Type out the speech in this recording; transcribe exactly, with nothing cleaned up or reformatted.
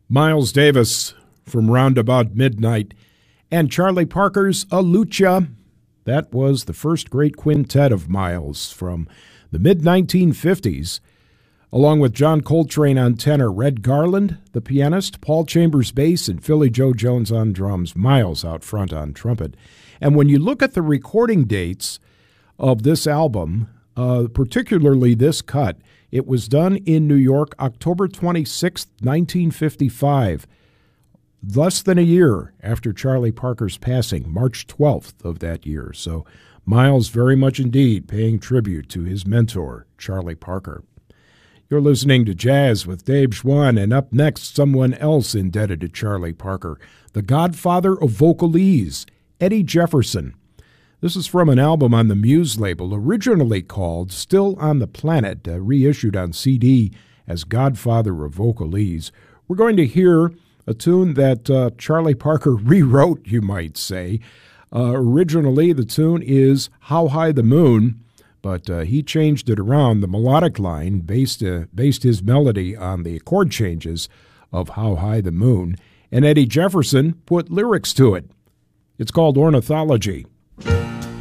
Miles Davis from Roundabout Midnight, and Charlie Parker's A Lucha. That was the first great quintet of Miles from the mid nineteen fifties, along with John Coltrane on tenor, Red Garland, the pianist, Paul Chambers bass, and Philly Joe Jones on drums, Miles out front on trumpet. And when you look at the recording dates of this album, uh, particularly this cut, it was done in New York, October twenty-sixth, nineteen fifty-five, less than a year after Charlie Parker's passing, March twelfth of that year. So Miles very much indeed paying tribute to his mentor, Charlie Parker. You're listening to Jazz with Dave Schwann, and up next, someone else indebted to Charlie Parker, the godfather of vocalese, Eddie Jefferson. This is from an album on the Muse label, originally called Still on the Planet, uh, reissued on C D as Godfather of Vocalese. We're going to hear a tune that uh, Charlie Parker rewrote, you might say. Uh, originally, the tune is How High the Moon, but uh, he changed it around. The melodic line based, uh, based his melody on the chord changes of How High the Moon, and Eddie Jefferson put lyrics to it. It's called Ornithology.